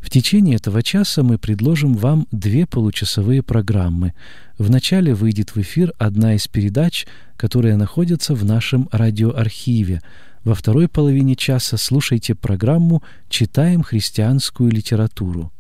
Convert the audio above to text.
В течение этого часа мы предложим вам 2 получасовые программы. Вначале выйдет в эфир одна из передач, которая находится в нашем радиоархиве. Во второй половине часа слушайте программу «Читаем христианскую литературу».